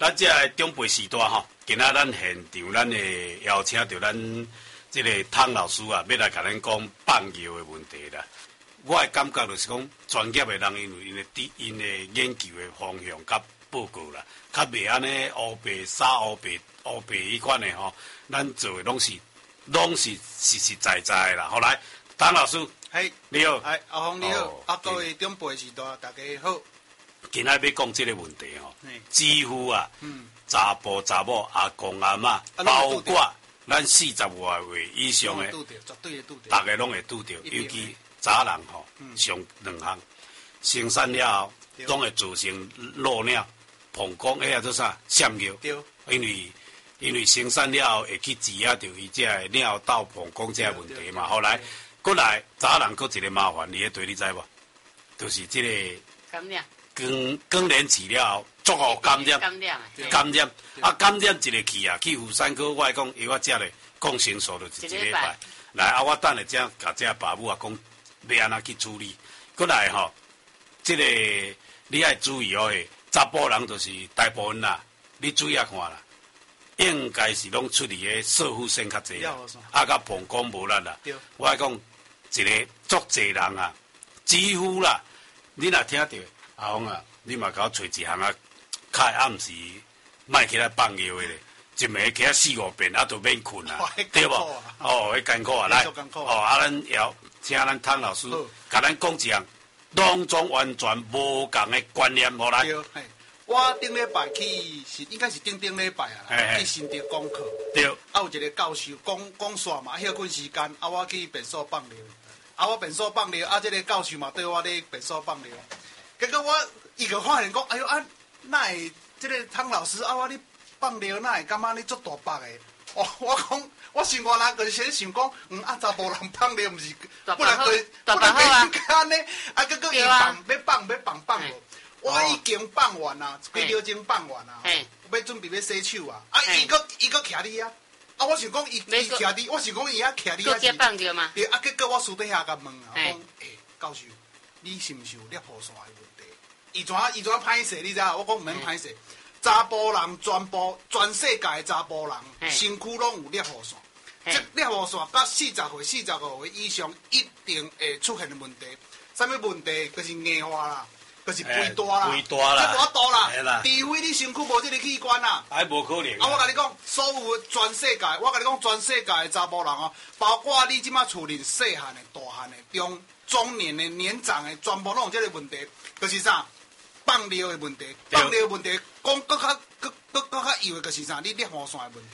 咱这个中培时代吼，今仔咱现场咱会邀请到咱这个汤老师啊，要来甲咱讲放药的问题啦。我的感觉就是讲，专业的人因为因的研究的方向甲报告啦，较袂安尼乌白沙乌白迄款的吼，咱做的拢是实实在在的啦。后来，汤老师， 嘿， 你好， 阿峰你好，各位中培时代大家好。 今仔要讲这个问题吼，几乎啊，查甫查某阿公阿嬷，包括咱40外岁以上的， 绝对会拄着， 大家拢会拄着，尤其查人吼，上两项，生产了后，总会造成漏尿、膀胱，迄个做啥？闪尿，因为生产了后会去治疗着伊这个尿道、膀胱这个问题嘛。后来，过来查人搁一个麻烦，你迄对你知无？就是这个感染。 更年期了后，足好感染，感染一个去啊，去妇产科，我讲药我食咧，抗生素就是一礼拜。来我等下才甲这爸母讲要安怎去处理。过来吼，这个你爱注意哦，查甫人就是大部分啦，你注意看啦，应该是拢出伫个射护腺较济啦，甲膀胱无力啦。我讲一个足济人啊，几乎啦，你若听到。阿峰啊，你嘛甲我找一项啊，较暗时莫起来放药的咧，一暝起啊4、5遍，啊都免困啊，对无？哦，迄艰苦啊，来，咱要请咱汤老师甲咱讲一项两种完全无共的观念，好来。 我顶礼拜去是应该是顶礼拜啊，去新竹讲课， 对， 有一个教授讲煞嘛，休困时间，我去诊所放尿，我诊所放尿，这个教授嘛对我咧诊所放尿。结果伊个发现讲，哎呦哪会这个汤老师我你放尿哪会感觉你足大腹的？我讲我心肝人就是先想讲，查甫人放尿毋是不能对安尼，结果伊要放无，我已经放完啦，几秒钟放完啦，要准备要洗手啊，伊个徛你啊，我想讲伊徛你，我想讲伊遐徛你遐是， 放尿嘛？ 对，结果我私底下甲问啊，讲教授，你是毋是有尿泡线的问题？伊怎歹势？你知影？我讲毋免歹势。查甫人全世界的查甫人，身躯拢有尿泡线。这尿泡线到40岁、45岁以上，一定会出现问题。啥物问题？就是硬化啦，就是肥大啦，这大啦。除非你身躯无这个器官啦， 还无可能。 我甲你讲，所有全世界，我甲你讲，全世界的查甫人哦，包括你即马厝里细汉的、大汉的、中年的、年长的，全部拢有这个问题，就是啥？放尿的问题，讲搁较有的就是啥？你尿泡线的问题。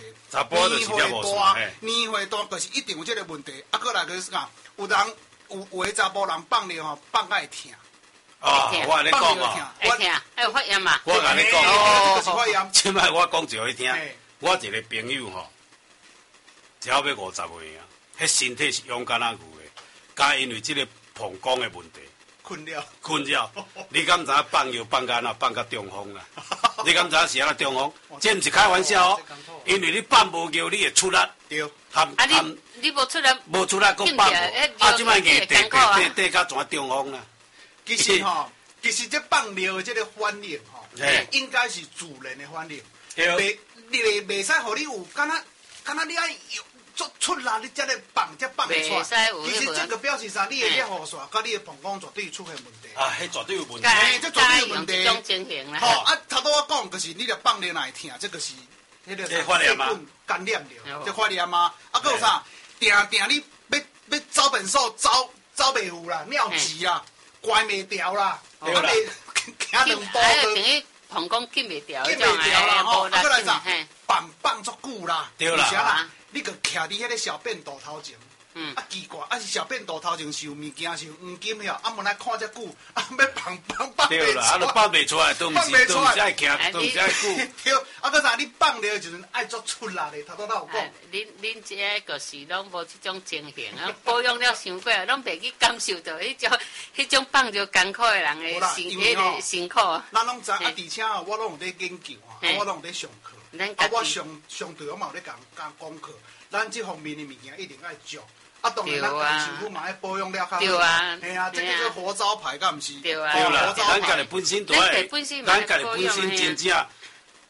年岁大就是一定有这个问题。过来就是讲，有的查甫人放尿吼，放甲会疼。 我跟你讲会疼，还有发炎嘛？ 我跟你讲， 就是发炎。 即摆我讲一个听，我一个朋友吼，只要要50岁啊，迄身体是勇敢啊牛的，敢因为这个膀胱的问题。困扰，你敢知影放药放到哪？放到中风啦！你敢知影是安怎中风？这毋是开玩笑哦，因为你放无药，你会出力。 对。 你无出力， 无出力，佫放无，即摆硬地甲全中风啦。 其实这放尿的这个反应吼，应该是自然的反应。你袂使互你有敢若你爱出力，你才来放会出来。其实这个表示啥？你的尿泡线甲你的膀胱绝对出现问题。 迄绝对有问题。 这绝对有问题。 种情形啦。 头拄我讲就是你若放尿哪会疼？这个是迄个发炎嘛， 感染了，这发炎嘛。还有啥？定你要走便所走袂赴啦，尿急啦，关袂掉啦， 对啦， 行两步都。等于膀胱禁袂掉， 禁袂掉啦。过来啥？放足久啦， 对啦。 你个徛伫迄个小便斗头前，奇怪，是小便斗头前是有物件是有黄金了，门来看遮久，要放对啦，都放袂出来，都毋是爱徛，都毋是爱久。 对，搁啥？你放了时阵爱做出力的，头拄有讲。 恁这个是拢无这种情形啊，保养了伤过，拢袂去感受到迄种放着艰苦的人的辛苦。 咱拢知，而且我拢有在研究我拢有在上课。我上对我嘛有咧讲功课，咱这方面的物件一定爱做。当然咱身躯嘛爱保养了较好。 对啊， 嘿啊，这个做活招牌，敢毋是？ 对啊， 对啦，咱家己本身都爱，咱家己本身真正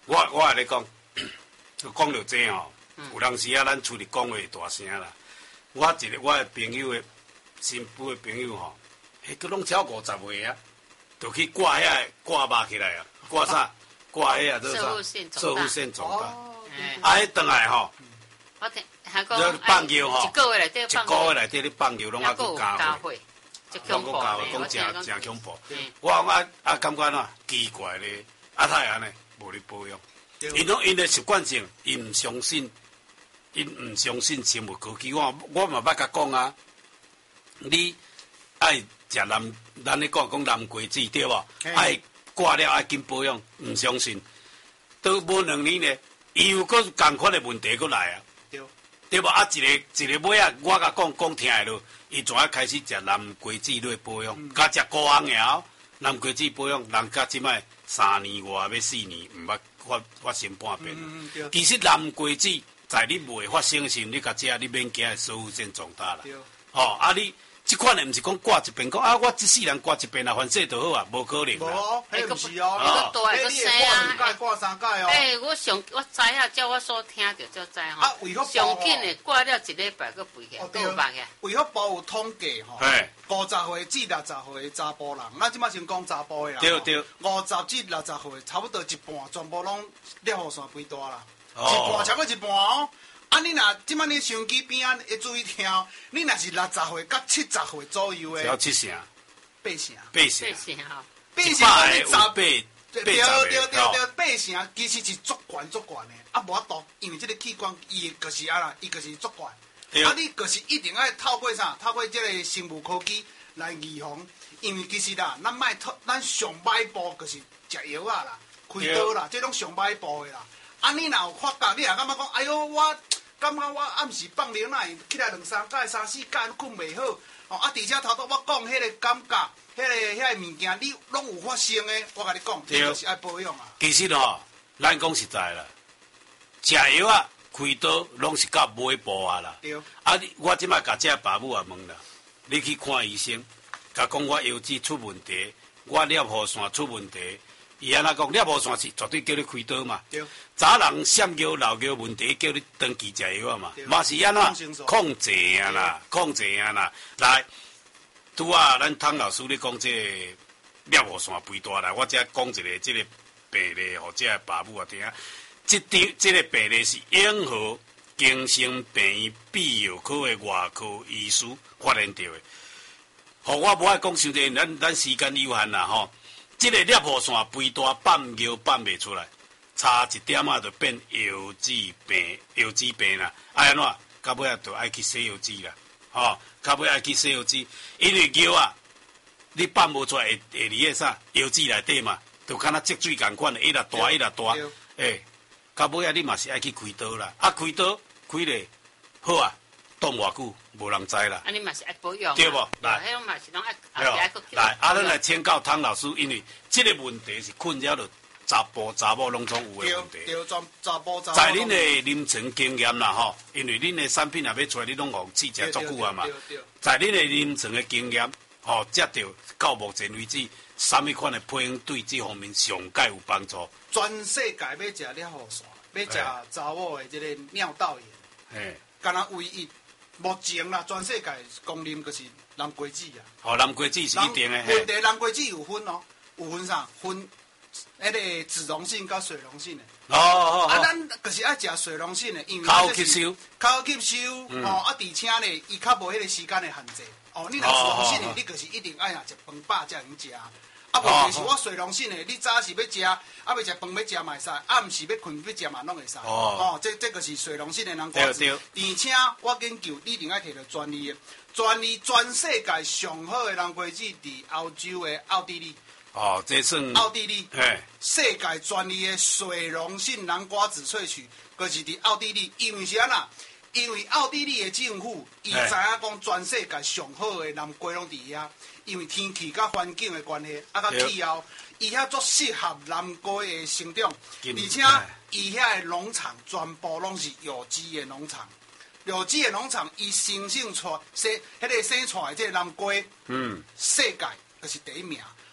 我来讲，讲到这吼，有当时啊，咱出去讲话大声啦。我的朋友的新妇的朋友吼，佮拢超50岁啊，就去挂肉起来啊，挂啥？挂啊，做啥？射护线肿大。迄转来吼， 我听还讲放球吼， 一个月内底咧放球，拢啊去加会， 拢去加会，讲真恐怖。我感觉呐奇怪咧，太安尼无咧保养，因的习惯性，因唔相信生物科技。我嘛捌甲讲啊，你爱食咱咧讲蓝桂枝对无？爱挂了爱紧保养，唔相信，都无2年呢，又搁同款的问题搁来啊。对无啊？一个尾啊，我甲讲听下咯，伊怎啊开始食蓝桂枝来保养，甲食高红芽蓝桂枝保养，人甲即摆3年外要4年，毋捌发生半遍。其实蓝桂枝在你未发生时，你甲食，你免惊射护线肿大啦。啊你。即款的毋是讲挂一遍，讲啊，我一世人挂一遍啊，反正就好啊，无可能啦。 无，迄毋是哦。 大个生啊， 挂3届哦。 我知影，照我所听着就知吼。上紧的挂了1礼拜，佫肥起，佫有白起。 卫福部有统计吼，50岁至60岁查甫人，咱即摆先讲查甫的啦。 对。 50至60岁，差不多一半全部拢裂护线肥大啦，一半超过一半哦。啊！你若即摆你手机边仔会注意听，你若是60岁到70岁左右的， 只要7成、 8成、 8成吼 ，8成有对，8成其实是足悬的，啊无法度，因为即个器官伊就是啊啦，伊就是足悬。啊，你就是一定要透过啥？透过即个生物科技来预防，因为其实啦，咱上歹步就是食药啊啦，开刀啦，即种上歹步的啦。啊，你若有发觉，你也感觉讲，哎哟，我感觉我暗时放尿哪会起来2、3届、3、4届困袂好，哦，啊，而且头拄我讲迄个感觉，迄个物件，你拢有发生的，我甲你讲，你就是爱保养啊。 其实吼，咱讲实在啦，食药啊、开刀拢是到尾步啊啦。 对。 啊，我即摆甲这爸母也问啦，你去看医生，甲讲我腰子出问题，我尿护线出问题。伊安那讲，尿护线是绝对叫你开刀嘛。 对。 早人闪尿、漏尿问题，叫你长期食药啊嘛。嘛是安怎控制啊啦，控制啊啦。来，拄啊，咱汤老师咧讲这尿护线肥大啦，我只讲一个这个病例，或者爸母啊听。这个病例是永和精神病院泌尿科的外科医师发现到的。我无爱讲伤济，咱时间有限啦吼。这个尿护线肥大，放尿放袂出来，差一点仔就变腰子病啦。安怎？到尾啊，就爱去洗腰子啦。到尾爱去洗腰子，因为尿啊，你放无出来，会伫个啥腰子内底嘛，就敢若积水共款的，一直大。到尾啊，你嘛是爱去开刀啦。啊，开刀开咧好啊，挡偌久无人知啦。 啊，你嘛是爱保养， 对无？ 来，迄种嘛是拢爱来，咱来请教汤老师，因为这个问题是困扰着查某拢总有的问题。 对，查甫。 在恁的临床经验啦吼，因为恁的产品也要出来，你拢用试食足久啊嘛。在恁的临床的经验，接着到目前为止，什么款的配方对这方面上界有帮助？ 全世界要食尿护线，要食查某的这个尿道炎，敢若唯一目前啦，全世界公认就是蓝桂枝啊。 蓝桂枝是一定的。 问题蓝桂枝有分哦，有分啥？分迄个脂溶性甲水溶性的。咱就是爱食水溶性的，因为较吸收， 而且咧，伊较无迄个时间的限制。你若水溶性的，你就是一定爱食饭饱才能食。问题是我水溶性的，你早是要食，要食饭要食嘛会使，暗时要困要食嘛拢会使。这个是水溶性的蓝桂枝。而且我研究，你一定爱摕到专利的，全世界上好的蓝桂枝伫欧洲的奥地利。 这算奥地利，世界专利的水溶性南瓜子萃取，就是伫奥地利。因为是安那？因为奥地利的政府，伊知影讲全世界上好的南瓜拢伫遐，因为天气甲环境的关系，甲气候，伊遐足适合南瓜的生长，而且伊遐的农场全部拢是有机的农场。有机的农场，伊生出迄个生出来这个南瓜，世界就是第一名。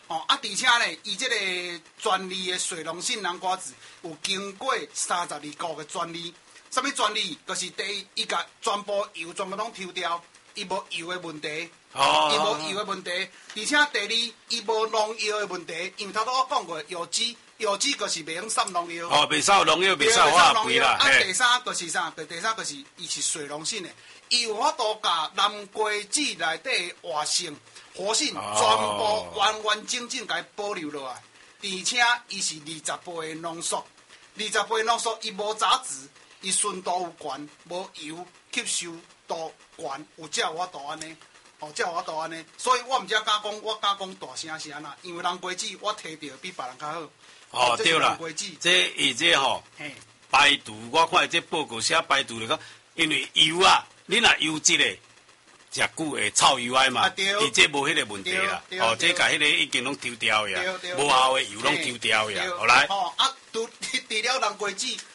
哦，而且呢，伊这个专利的水溶性南瓜子有经过32个的专利。什么专利？就是第一，伊甲全部油全部拢抽掉，伊无油的问题。伊无油的问题，而且第二，伊无农药的问题，因为头拄我讲过，有机就是袂用撒农药。 哦，袂撒农药，袂撒化肥啦。 啊，第三就是啥？第三就是伊是水溶性的，伊有法度甲南瓜子内底的活性全部完完整整甲伊保留落来，而且伊是20倍的浓缩，20倍浓缩伊无杂质，伊纯度有悬，无油，吸收度悬，有才有法度安尼。哦，才有法度安尼，所以我毋只敢讲，我敢讲大声是安那，因为南瓜子我摕到比别人较好。 哦，对啦，这伊这吼，百度我看这报告写百度来讲，因为油啊，你若油质的，食久会臭油癌嘛，伊这无迄个问题啦。哦，这甲迄个已经拢抽掉呀，无效的油拢抽掉呀。后来， 哦啊，除了南瓜子，